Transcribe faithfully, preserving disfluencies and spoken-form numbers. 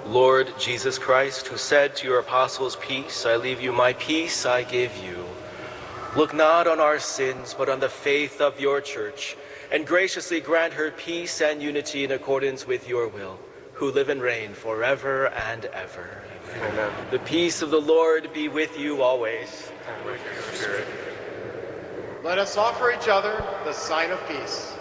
Lord Jesus Christ, who said to your apostles, "Peace I leave you, my peace I give you," look not on our sins, but on the faith of your church, and graciously grant her peace and unity in accordance with your will, who live and reign forever and ever. Amen. Amen. The peace of the Lord be with you always. And with your spirit. Let us offer each other the sign of peace.